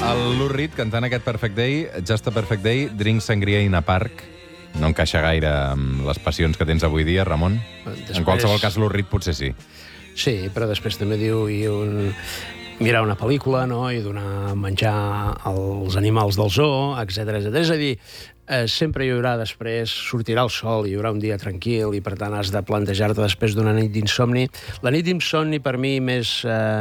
El Lou Reed cantant aquest Perfect Day, Just a Perfect Day, Drink Sangria in a Park. No encaixa gaire amb les passions que tens avui dia, Ramon? Després... En qualsevol cas, Lou Reed potser sí. Sí, però després també diu mirar una pel·lícula, no?, i donar menjar als animals del zoo, etc. És a dir, sempre hi haurà després, sortirà el sol, hi haurà un dia tranquil, i per tant has de plantejar-te després d'una nit d'insomni. La nit d'insomni, per mi, més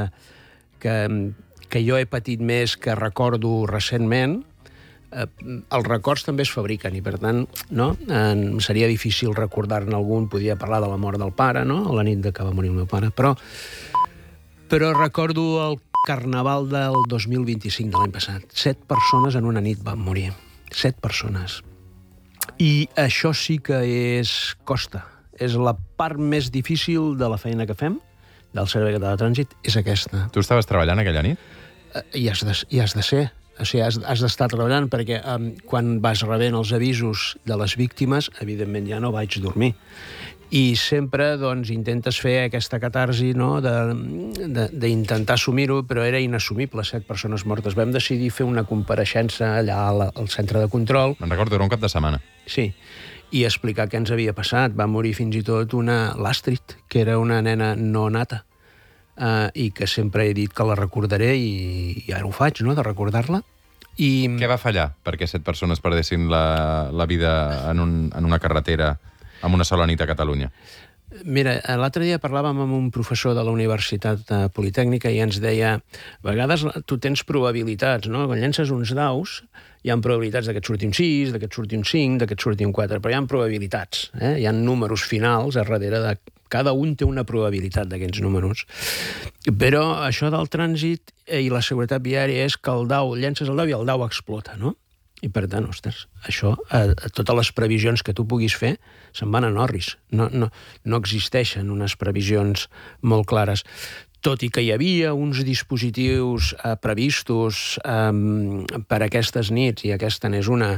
que jo he patit més, que recordo recentment, els records també es fabriquen i, per tant, no? Seria difícil recordar-ne algun. Podia parlar de la mort del pare, no?, a la nit que va morir el meu pare, però recordo el Carnaval del 2025 de l'any passat. 7 persones en una nit van morir. 7 persones. I això sí que costa. És la part més difícil de la feina que fem, del Servei Català de Trànsit, és aquesta. Tu estaves treballant aquella nit? I has de ser. O sigui, has d'estar treballant, perquè quan vas rebent els avisos de les víctimes, evidentment ja no vaig dormir. I sempre, doncs, intentes fer aquesta catarsi, no?, d'intentar assumir-ho, però era inassumible, 7 persones mortes. Vam decidir fer una compareixença allà al centre de control. Me'n recordo, era un cap de setmana. Sí, i explicar què ens havia passat. Va morir fins i tot l'Astrid, que era una nena no nata, i que sempre he dit que la recordaré, i ara ho faig, no?, de recordar-la. Què va fallar perquè 7 persones perdessin la vida en una carretera amb una sola nit a Catalunya? Mira, l'altre dia parlàvem amb un professor de la Universitat Politècnica i ens deia, a vegades tu tens probabilitats, no? Quan llences uns daus, hi ha probabilitats que et surti un 6, que et surti un 5, que et surti un 4, però hi ha probabilitats, hi ha números finals a darrere de... Cada un té una probabilitat d'aquests números. Però això del trànsit i la seguretat viària és que el dau, llences el dau i el dau explota, no? I per tant, ostres, això, totes les previsions que tu puguis fer se'n van a Norris. No existeixen unes previsions molt clares. Tot i que hi havia uns dispositius previstos per aquestes nits, i aquesta n'és una,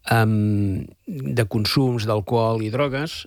de consums d'alcohol i drogues,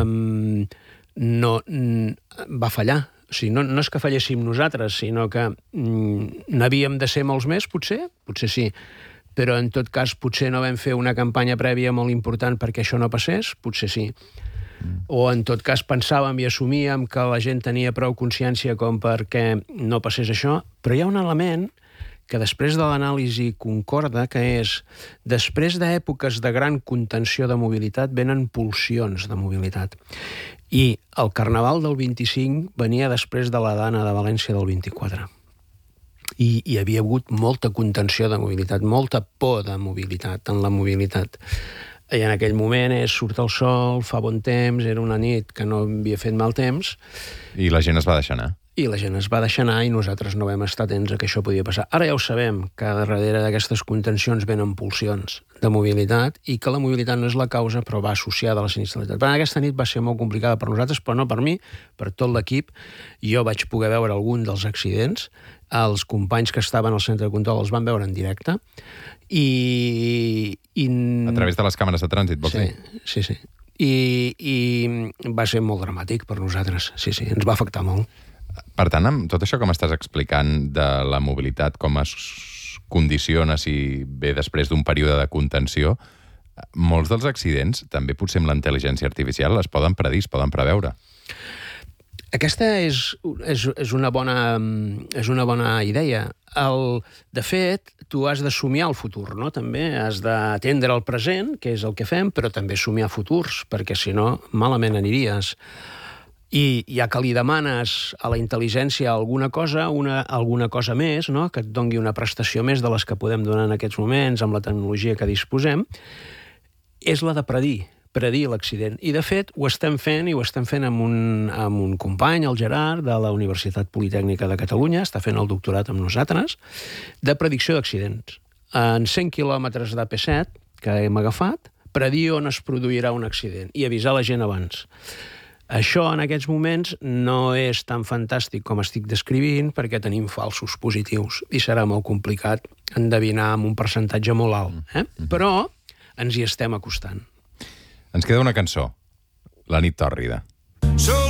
no va fallar. O sigui, no és que falléssim nosaltres, sinó que n'havíem de ser molts més, potser sí, però en tot cas potser no vam fer una campanya prèvia molt important perquè això no passés, potser sí. O en tot cas pensàvem i assumíem que la gent tenia prou consciència com perquè no passés això, però hi ha un element que després de l'anàlisi concorda, que és, després d'èpoques de gran contenció de mobilitat, venen pulsions de mobilitat. I el Carnaval del 25 venia després de la Dana de València del 24. I hi havia hagut molta contenció de mobilitat, molta por de mobilitat, en la mobilitat. I en aquell moment surt el sol, fa bon temps, era una nit que no havia fet mal temps. I la gent es va deixar anar. I la gent es va deixar anar i nosaltres no vam estar atents a que això podia passar. Ara ja ho sabem, que darrere d'aquestes contencions venen pulsions de mobilitat i que la mobilitat no és la causa, però va associada a la sinistralitat. Per tant, aquesta nit va ser molt complicada per nosaltres, però no per mi, per tot l'equip. Jo vaig poder veure algun dels accidents, els companys que estaven al centre de control els van veure en directe, i... A través de les càmeres de trànsit, vols dir? Sí. I va ser molt dramàtic per nosaltres, sí, ens va afectar molt. Per tant, amb tot això que m'estàs explicant de la mobilitat, com es condiciona si ve després d'un període de contenció, molts dels accidents, també potser amb la intel·ligència artificial, es poden predir, es poden preveure. Aquesta és una bona idea. De fet, tu has de somiar el futur, no? També has d'atendre el present, que és el que fem, però també somiar futurs, perquè si no, malament aniries. I ja que li demanes a la intel·ligència alguna cosa més, no?, que et doni una prestació més de les que podem donar en aquests moments amb la tecnologia que disposem, és la de predir l'accident. I, de fet, ho estem fent, i ho estem fent amb un company, el Gerard, de la Universitat Politècnica de Catalunya, està fent el doctorat amb nosaltres, de predicció d'accidents. En 100 quilòmetres d'AP7 que hem agafat, predir on es produirà un accident i avisar la gent abans. Això, en aquests moments, no és tan fantàstic com estic descrivint perquè tenim falsos positius i serà molt complicat endevinar amb un percentatge molt alt. Però ens hi estem acostant. Ens queda una cançó, La nit tòrrida.